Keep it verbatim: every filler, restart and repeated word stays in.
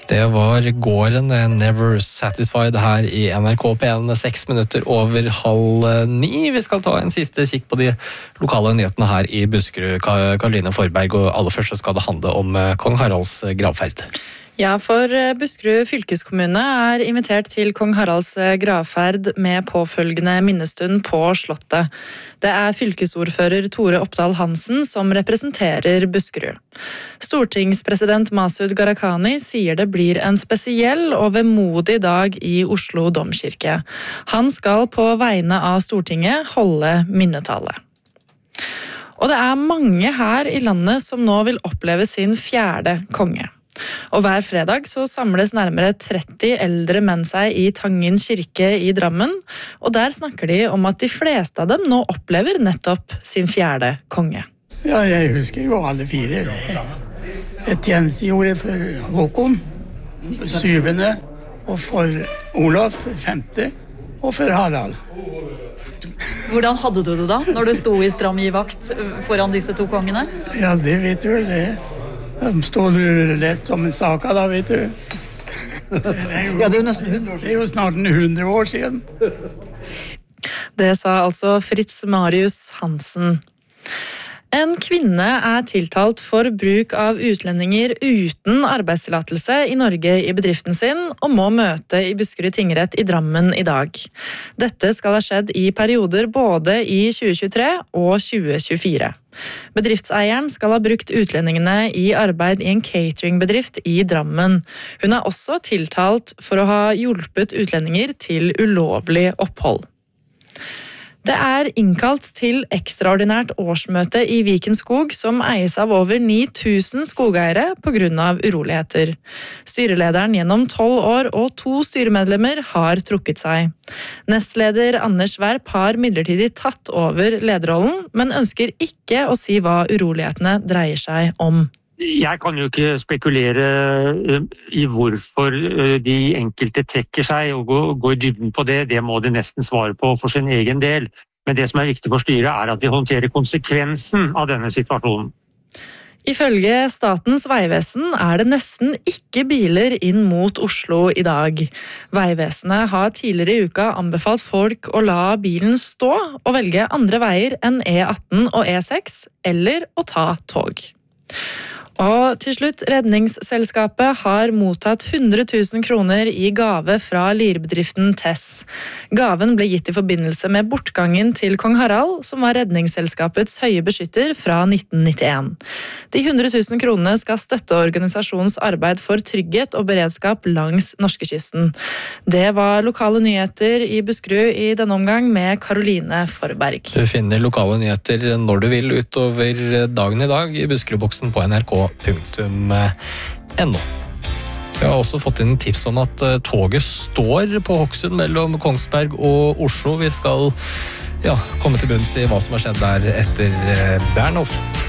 Det var gården Never Satisfied her i N R K P en, seks minutter over halv ni. Vi skal ta en siste kikk på de lokale nyhetene her i Buskerud. Karoline Forberg, og aller først skal det handle om Kong Haralds gravferd. Ja, for Buskerud fylkeskommune er invitert til Kong Haralds gravferd med påfølgende minnestund på Slottet. Det er fylkesordfører Tore Oppdal Hansen som representerer Buskerud. Stortingspresident Masud Gharahkhani sier det blir en spesiell og vemodig dag i Oslo Domkirke. Han skal på vegne av Stortinget holde minnetale. Og det er mange her i landet som nå vil oppleve sin fjerde konge. Og hver fredag så samles nærmere tretti eldre menn seg i Tangen kirke i Drammen, og der snakker de om at de fleste av dem nå opplever nettopp sin fjerde konge. Ja, jeg husker jo alle fire. Et tjenestegjorde for Håkon, syvende, og for Olaf, femte, og for Harald. Hvordan hadde du det da, når du sto i stram i vakt foran disse to kongene? Ja, det vet du vel det. De står lett om en saka da, vet du. Det er jo, ja, det er jo nesten hundre år siden. Det er jo snart hundre år siden. Det sa altså Fritz Marius Hansen. En kvinne er tiltalt for bruk av utlendinger uten arbeidstillatelse i Norge i bedriften sin, og må møte i Buskerud tingrett i Drammen i dag. Dette skal ha skjedd i perioder både i tjue tjuetre og tjue tjuefire. Bedriftseieren skal ha brukt utlendingene i arbeid i en cateringbedrift i Drammen. Hun er også tiltalt for å ha hjulpet utlendinger til ulovlig opphold. Det er innkalt til ekstraordinært årsmøte i Viken Skog, som eies av over ni tusen skogeiere på grunn av uroligheter. Styrelederen gjennom tolv år og to styremedlemmer har trukket seg. Nestleder Anders Werp har midlertidig tatt over lederrollen, men ønsker ikke å si hva urolighetene dreier seg om. Jeg kan jo ikke spekulere i hvorfor de enkelte trekker seg og går i dybden på det. Det må de nesten svare på for sin egen del. Men det som er viktig for styret er at vi håndterer konsekvensen av denne situasjonen. Ifølge Statens vegvesen er det nesten ikke biler inn mot Oslo i dag. Vegvesenet har tidligere i uka anbefalt folk å la bilen stå og velge andre veier enn E atten og E seks, eller å ta tog. Og til slutt, redningsselskapet har mottatt hundre tusen kroner i gave fra lirbedriften Tess. Gaven ble gitt i forbindelse med bortgangen til kong Harald, som var redningsselskapets høye beskytter fra nitten nittien. De hundre tusen kronene skal støtte organisasjonens arbeid for trygghet og beredskap langs norskekysten. Det var lokale nyheter i Buskerud i denne omgang med Karoline Forberg. Du finner lokale nyheter når du vil utover dagen i dag i Buskerudboksen på N R K punktum no. Vi har også fått inn tips om at toget står på Hokksund mellom Kongsberg og Oslo. Vi skal ja, komme til bunns i hva som har skjedd der etter Bernhoft.